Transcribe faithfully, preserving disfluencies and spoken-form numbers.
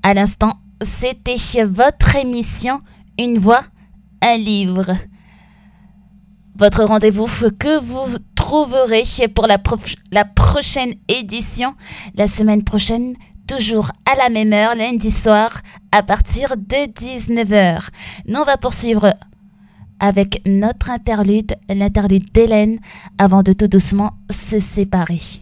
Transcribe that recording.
À l'instant, c'était votre émission Une voix, un livre. Votre rendez-vous que vous trouverez pour la, prof- la prochaine édition, la semaine prochaine, toujours à la même heure, lundi soir, à partir de dix-neuf heures. Nous, on va poursuivre avec notre interlude, l'interlude d'Hélène, avant de tout doucement se séparer.